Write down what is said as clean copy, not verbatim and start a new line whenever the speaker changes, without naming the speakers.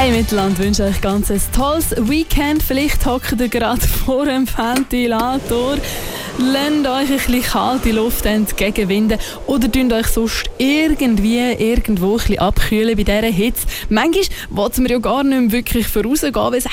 Hey Mittelland, wünsche euch ganz ein tolles Weekend. Vielleicht hockt ihr gerade vor dem Ventilator, lasst euch ein bisschen kalte Luft entgegenwinden oder tut euch sonst irgendwo ein bisschen abkühlen bei dieser Hitze. Manchmal will es mir ja gar nicht mehr wirklich vorausgehen, weil es